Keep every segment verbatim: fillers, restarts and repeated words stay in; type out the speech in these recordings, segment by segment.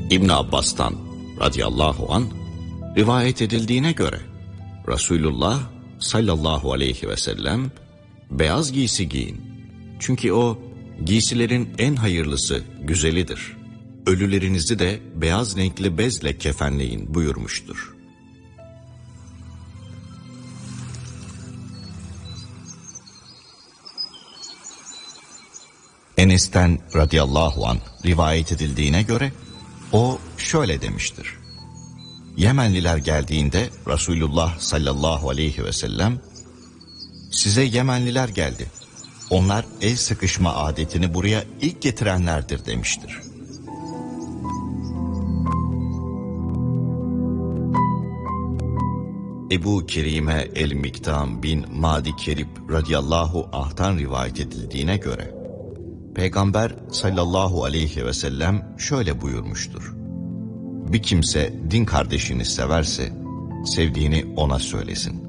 İbn Abbas'tan radıyallahu an rivayet edildiğine göre Resulullah sallallahu aleyhi ve sellem beyaz giysi giyin. Çünkü o giysilerin en hayırlısı, güzelidir. Ölülerinizi de beyaz renkli bezle kefenleyin buyurmuştur. Enes'ten radıyallahu anh rivayet edildiğine göre o şöyle demiştir. Yemenliler geldiğinde Resulullah sallallahu aleyhi ve sellem, size Yemenliler geldi. Onlar el sıkışma adetini buraya ilk getirenlerdir demiştir. Ebu Kerime el-Miktam bin Madi Kerib radıyallahu anh'tan rivayet edildiğine göre Peygamber sallallahu aleyhi ve sellem şöyle buyurmuştur. Bir kimse din kardeşini severse sevdiğini ona söylesin.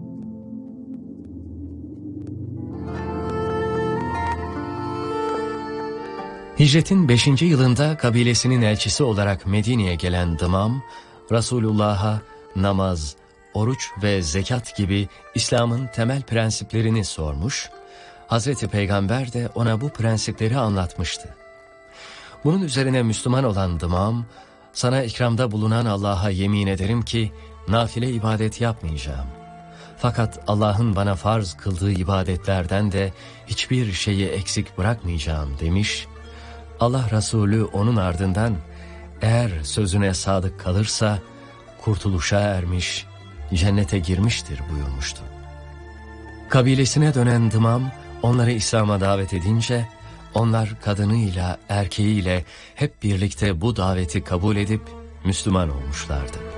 Hicretin beşinci yılında kabilesinin elçisi olarak Medine'ye gelen Dımam, Resulullah'a namaz, oruç ve zekat gibi İslam'ın temel prensiplerini sormuş, Hazreti Peygamber de ona bu prensipleri anlatmıştı. Bunun üzerine Müslüman olan Dımam, sana ikramda bulunan Allah'a yemin ederim ki nafile ibadet yapmayacağım. Fakat Allah'ın bana farz kıldığı ibadetlerden de hiçbir şeyi eksik bırakmayacağım demiş. Allah Resulü onun ardından eğer sözüne sadık kalırsa kurtuluşa ermiş, cennete girmiştir buyurmuştu. Kabilesine dönen Dımam onları İslam'a davet edince onlar kadınıyla erkeğiyle hep birlikte bu daveti kabul edip Müslüman olmuşlardı.